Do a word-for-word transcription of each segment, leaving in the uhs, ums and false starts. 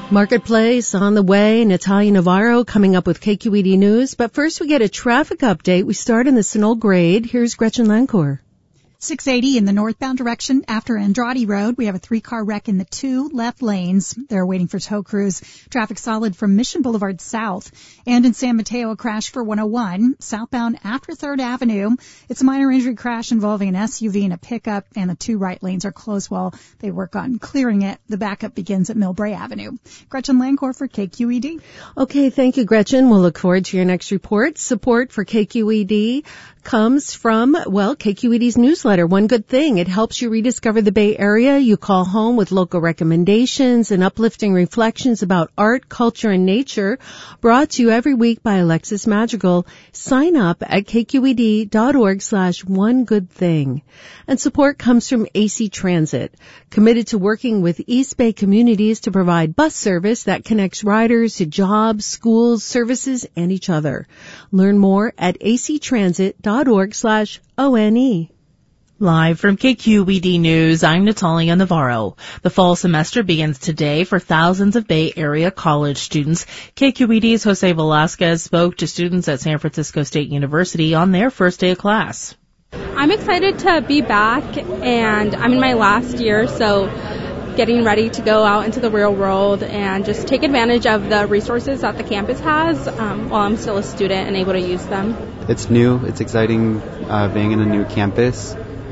Marketplace on the way. Natalia Navarro coming up with K Q E D News. But first we get a traffic update. We start in the Sunol grade. Here's Gretchen Lancourt. six eighty in the northbound direction after Andrade Road. We have a three-car wreck in the two left lanes. They're waiting for tow crews. Traffic solid from Mission Boulevard south. And in San Mateo, a crash for one oh one southbound after third Avenue. It's a minor injury crash involving an S U V and a pickup, and the two right lanes are closed while they work on clearing it. The backup begins at Millbrae Avenue. Gretchen Lancourt for K Q E D. Okay, thank you, Gretchen. We'll look forward to your next report. Support for K Q E D comes from, well, K Q E D's newsletter, One Good Thing. It helps you rediscover the Bay Area. You call home with local recommendations and uplifting reflections about art, culture, and nature, brought to you every week by Alexis Madrigal. Sign up at kqed.org slash one good thing. And support comes from A C Transit, committed to working with East Bay communities to provide bus service that connects riders to jobs, schools, services, and each other. Learn more at actransit.org slash O-N-E. Live from K Q E D News, I'm Natalia Navarro. The fall semester begins today for thousands of Bay Area college students. K Q E D's Jose Velasquez spoke to students at San Francisco State University on their first day of class. I'm excited to be back, and I'm in my last year, so getting ready to go out into the real world and just take advantage of the resources that the campus has um, while I'm still a student and able to use them. It's new. It's exciting uh, being in a new campus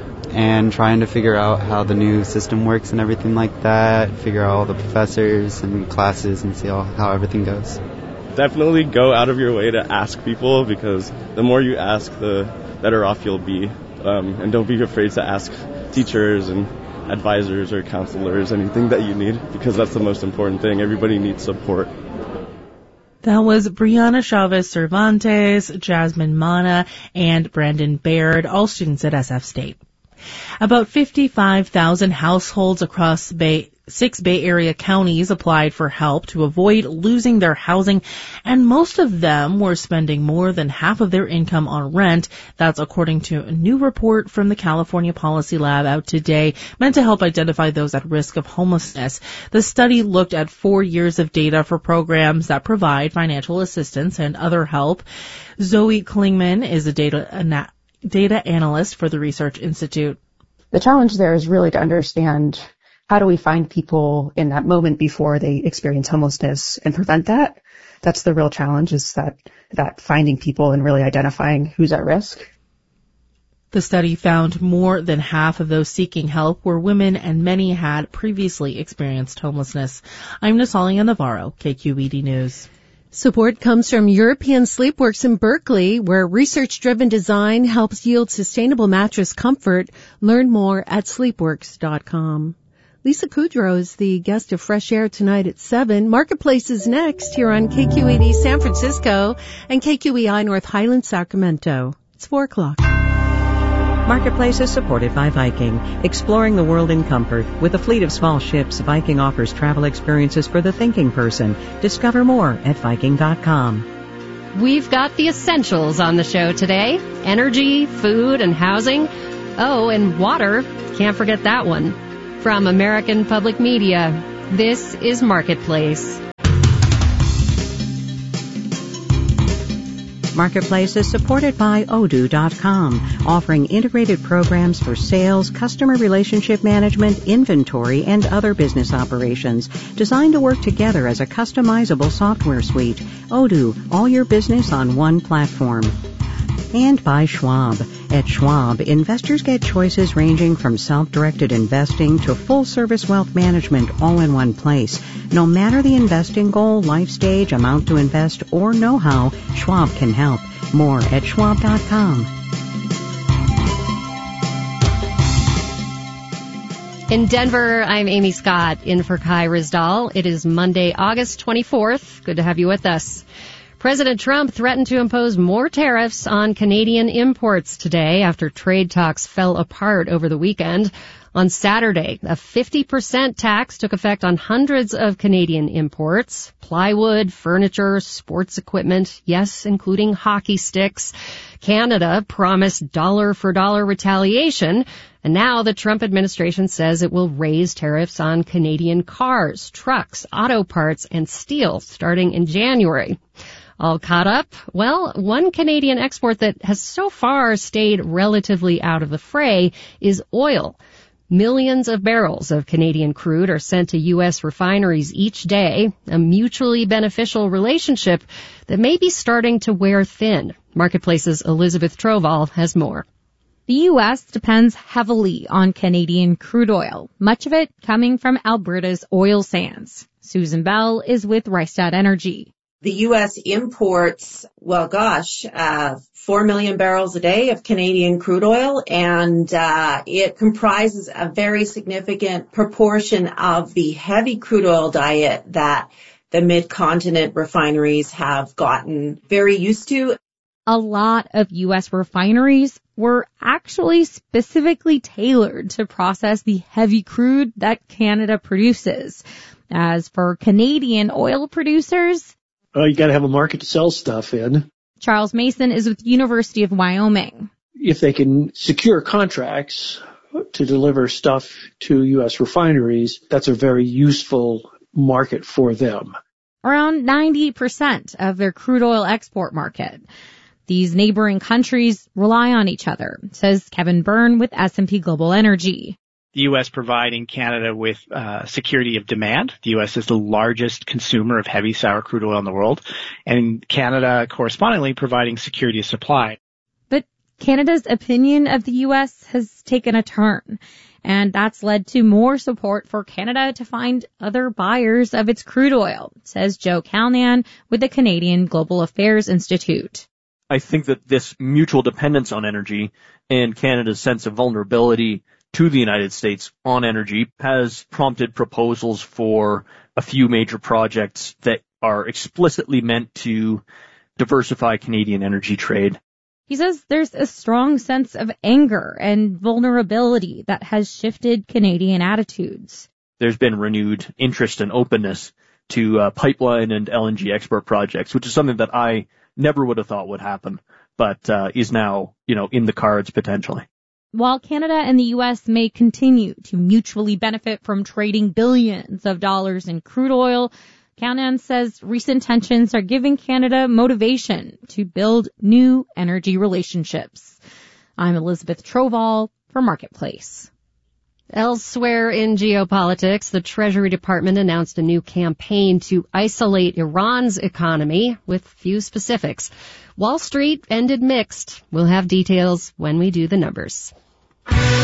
and trying to figure out how the new system works and everything like that, figure out all the professors and classes and see all, how everything goes. Definitely go out of your way to ask people, because the more you ask, the better off you'll be. Um, and don't be afraid to ask teachers and advisors or counselors anything that you need, because that's the most important thing. Everybody needs support. That was Brianna Chavez Cervantes, Jasmine Mana, and Brandon Baird, all students at S F State. About fifty-five thousand households across Bay, six Bay Area counties applied for help to avoid losing their housing, and most of them were spending more than half of their income on rent. That's according to a new report from the California Policy Lab out today, meant to help identify those at risk of homelessness. The study looked at four years of data for programs that provide financial assistance and other help. Zoe Klingman is a data ana- data analyst for the Research Institute. The challenge there is really to understand, how do we find people in that moment before they experience homelessness and prevent that? That's the real challenge, is that, that finding people and really identifying who's at risk. The study found more than half of those seeking help were women, and many had previously experienced homelessness. I'm Natalia Navarro, K Q E D News. Support comes from European Sleepworks in Berkeley, where research-driven design helps yield sustainable mattress comfort. Learn more at sleepworks dot com. Lisa Kudrow is the guest of Fresh Air tonight at seven. Marketplace is next here on K Q E D San Francisco and K Q E I North Highlands, Sacramento. It's four o'clock. Marketplace is supported by Viking, exploring the world in comfort. With a fleet of small ships, Viking offers travel experiences for the thinking person. Discover more at Viking dot com. We've got the essentials on the show today. Energy, food, and housing. Oh, and water. Can't forget that one. From American Public Media, this is Marketplace. Marketplace is supported by Odoo dot com, offering integrated programs for sales, customer relationship management, inventory, and other business operations, designed to work together as a customizable software suite. Odoo, all your business on one platform. And by Schwab. At Schwab, investors get choices ranging from self-directed investing to full-service wealth management all in one place. No matter the investing goal, life stage, amount to invest, or know-how, Schwab can help. More at schwab dot com. In Denver, I'm Amy Scott, in for Kai Rizdal. It is Monday, August twenty-fourth. Good to have you with us. President Trump threatened to impose more tariffs on Canadian imports today after trade talks fell apart over the weekend. On Saturday, a fifty percent tax took effect on hundreds of Canadian imports: plywood, furniture, sports equipment, yes, including hockey sticks. Canada promised dollar-for-dollar retaliation And now the Trump administration says it will raise tariffs on Canadian cars, trucks, auto parts, and steel starting in January. All caught up? Well, one Canadian export that has so far stayed relatively out of the fray is oil. Millions of barrels of Canadian crude are sent to U S refineries each day, a mutually beneficial relationship that may be starting to wear thin. Marketplace's Elizabeth Troval has more. The U S depends heavily on Canadian crude oil, much of it coming from Alberta's oil sands. Susan Bell is with Rystad Energy. The U S imports, well, gosh, uh, four million barrels a day of Canadian crude oil, and uh, it comprises a very significant proportion of the heavy crude oil diet that the mid-continent refineries have gotten very used to. A lot of U S refineries were actually specifically tailored to process the heavy crude that Canada produces. As for Canadian oil producers, well, you got to have a market to sell stuff in. Charles Mason is with the University of Wyoming. If they can secure contracts to deliver stuff to U S refineries, that's a very useful market for them. Around ninety percent of their crude oil export market. These neighboring countries rely on each other, says Kevin Byrne with S and P Global Energy. The U S providing Canada with uh, security of demand. The U S is the largest consumer of heavy sour crude oil in the world, and Canada correspondingly providing security of supply. But Canada's opinion of the U S has taken a turn, and that's led to more support for Canada to find other buyers of its crude oil, says Joe Calnan with the Canadian Global Affairs Institute. I think that this mutual dependence on energy and Canada's sense of vulnerability to the United States on energy has prompted proposals for a few major projects that are explicitly meant to diversify Canadian energy trade. He says there's a strong sense of anger and vulnerability that has shifted Canadian attitudes. There's been renewed interest and openness to uh, pipeline and L N G export projects, which is something that I never would have thought would happen, but uh, is now, you know, in the cards potentially. While Canada and the U S may continue to mutually benefit from trading billions of dollars in crude oil, Calnan says recent tensions are giving Canada motivation to build new energy relationships. I'm Elizabeth Troval for Marketplace. Elsewhere in geopolitics, the Treasury Department announced a new campaign to isolate Iran's economy with few specifics. Wall Street ended mixed. We'll have details when we do the numbers.